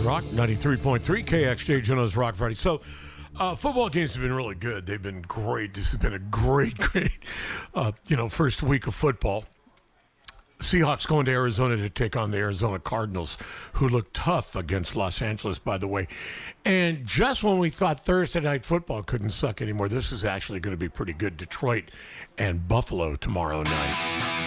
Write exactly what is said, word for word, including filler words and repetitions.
Rock, ninety-three point three K X J, Juno's Rock Friday. So, uh, football games have been really good. They've been great. This has been a great, great, uh, you know, first week of football. Seahawks going to Arizona to take on the Arizona Cardinals, who look tough against Los Angeles, by the way. And just when we thought Thursday night football couldn't suck anymore, this is actually going to be pretty good. Detroit and Buffalo tomorrow night.